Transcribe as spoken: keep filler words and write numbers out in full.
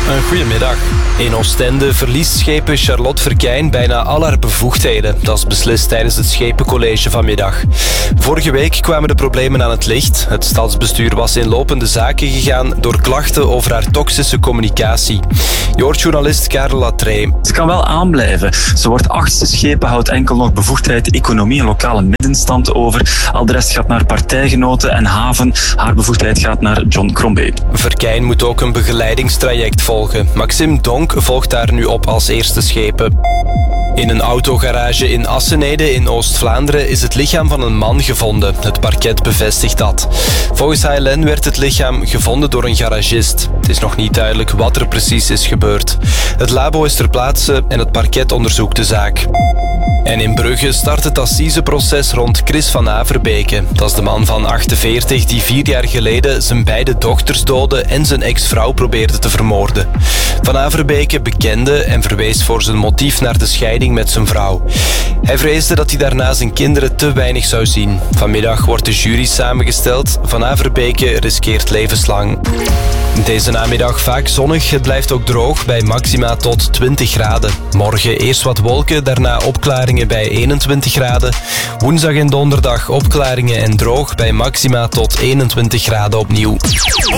Een goedemiddag. In Oostende verliest schepen Charlotte Verkijn bijna al haar bevoegdheden. Dat is beslist tijdens het Schepencollege vanmiddag. Vorige week kwamen de problemen aan het licht. Het stadsbestuur was in lopende zaken gegaan door klachten over haar toxische communicatie. Je hoort journalist Karel Latree. Ze kan wel aanblijven. Ze wordt achtste schepen, houdt enkel nog bevoegdheid economie en lokale middenstand over. Al de rest gaat naar partijgenoten en haven. Haar bevoegdheid gaat naar John Crombie. Verkijn moet ook een begeleidingstraject volgen. Maxime Donk volgt daar nu op als eerste schepen. In een autogarage in Assenede in Oost-Vlaanderen is het lichaam van een man gevonden. Het parket bevestigt dat. Volgens H L N werd het lichaam gevonden door een garagist. Het is nog niet duidelijk wat er precies is gebeurd. Het labo is ter plaatse en het parket onderzoekt de zaak. En in Brugge start het assiseproces rond Chris van Averbeke. Dat is de man van achtenveertig die vier jaar geleden zijn beide dochters doodde en zijn ex-vrouw probeerde te vermoorden. Van Averbeke bekende en verwees voor zijn motief naar de scheiding met zijn vrouw. Hij vreesde dat hij daarna zijn kinderen te weinig zou zien. Vanmiddag wordt de jury samengesteld. Van Averbeke riskeert levenslang. Deze namiddag vaak zonnig, het blijft ook droog bij maxima tot twintig graden. Morgen eerst wat wolken, daarna opklaringen bij eenentwintig graden. Woensdag en donderdag opklaringen en droog bij maxima tot eenentwintig graden opnieuw.